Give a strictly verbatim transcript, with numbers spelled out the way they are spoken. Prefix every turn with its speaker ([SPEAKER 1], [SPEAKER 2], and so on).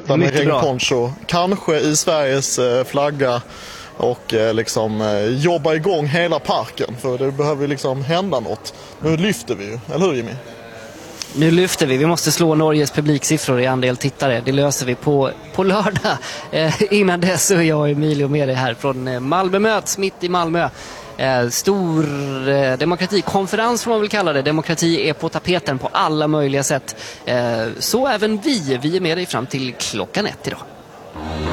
[SPEAKER 1] sitta med regnponcho, kanske i Sveriges flagga och liksom jobba igång hela parken, för det behöver liksom hända något. Nu lyfter vi ju, eller hur Jimmy?
[SPEAKER 2] Nu lyfter vi. Vi måste slå Norges publiksiffror i andel tittare. Det löser vi på, på lördag. Eh, innan dess så är jag och Emilio med dig här från Malmö möts, mitt i Malmö. Eh, stor eh, demokratikonferens får man väl kalla det. Demokrati är på tapeten på alla möjliga sätt. Eh, så även vi. Vi är med dig fram till klockan ett idag.